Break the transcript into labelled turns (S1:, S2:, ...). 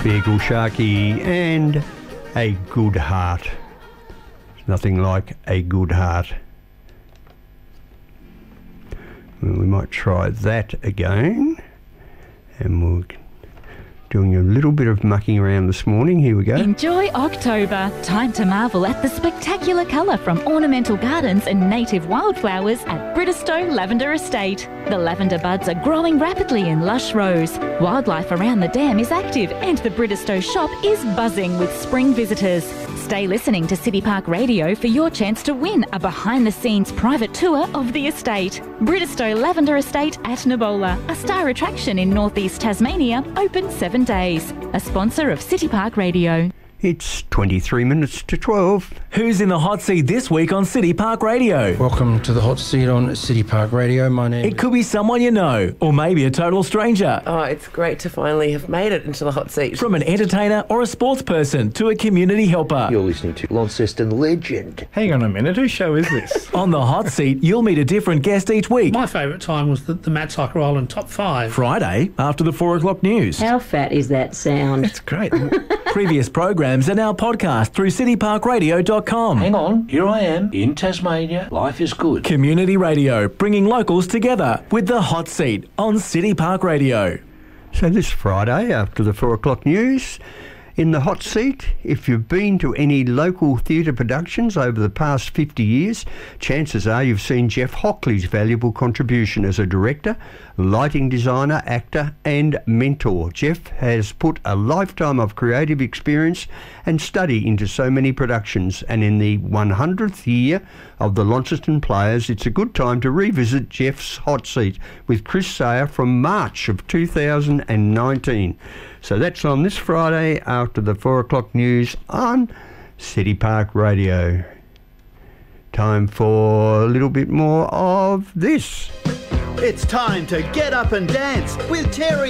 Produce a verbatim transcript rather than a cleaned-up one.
S1: Beagle Sharky and A Good Heart. There's nothing like a good heart. Well, we might try that again. And we're doing a little bit of mucking around this morning. Here we go.
S2: Enjoy October. Time to marvel at the spectacular colour from ornamental gardens and native wildflowers at Bridestow Lavender Estate. The lavender buds are growing rapidly in lush rows. Wildlife around the dam is active and the Bridestow shop is buzzing with spring visitors. Stay listening to City Park Radio for your chance to win a behind-the-scenes private tour of the estate. Bridestow Lavender Estate at Nabola, a star attraction in northeast Tasmania, open seven days. A sponsor of City Park Radio.
S1: It's twenty-three minutes to twelve.
S3: Who's in the hot seat this week on City Park Radio?
S4: Welcome to the hot seat on City Park Radio. My name
S3: It could be someone you know, or maybe a total stranger.
S5: Oh, it's great to finally have made it into the hot seat.
S3: From an entertainer or a sports person to a community helper.
S6: You're listening to Launceston legend.
S7: Hang on a minute, whose show is this?
S3: On the hot seat, you'll meet a different guest each week.
S8: My favourite time was the, the Matt Cycle Island Top five.
S3: Friday, after the four o'clock news.
S9: How fat is that sound?
S7: It's great.
S3: Previous programs are now podcast through city park radio dot com.
S6: Hang on, here I am in Tasmania. Life is good.
S3: Community radio, bringing locals together with the hot seat on City Park Radio.
S1: So this Friday, after the four o'clock news, in the hot seat, if you've been to any local theatre productions over the past fifty years, chances are you've seen Jeff Hockley's valuable contribution as a director, lighting designer, actor and mentor. Jeff has put a lifetime of creative experience and study into so many productions, and in the one hundredth year of the Launceston Players, it's a good time to revisit Jeff's hot seat with Chris Sayer from March of two thousand nineteen. So that's on this Friday after the four o'clock news on City Park Radio. Time for a little bit more of this.
S10: It's time to get up and dance with Terry